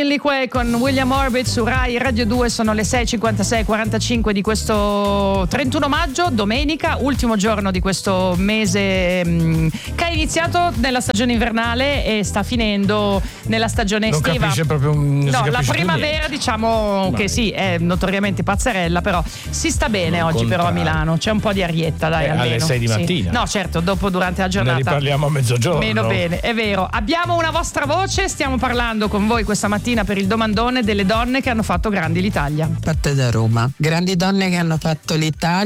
Liquid con William Orbit su Rai Radio 2. Sono le 6:56:45 di questo 31 maggio, domenica, ultimo giorno di questo mese che ha iniziato nella stagione invernale e sta finendo nella stagione estiva. Non capisce proprio la primavera, diciamo che sì, è notoriamente pazzerella, però si sta bene non oggi contrario. però a Milano, c'è un po' di arietta, dai, almeno. Alle 6 di mattina. Sì. No, certo, dopo durante la giornata. Ne riparliamo a mezzogiorno. Meno bene, è vero. Abbiamo una vostra voce, stiamo parlando con voi questa mattina per il domandone delle donne che hanno fatto grandi l'Italia. Parte da Roma. Grandi donne che hanno fatto l'Italia.